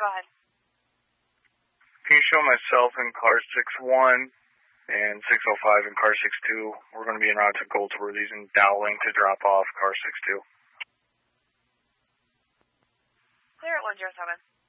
Go ahead. Can you show myself in car 61 and 605 in car 62? We're going to be en route to Goldsworthy's and Dowling to drop off car 62. Clear at 107.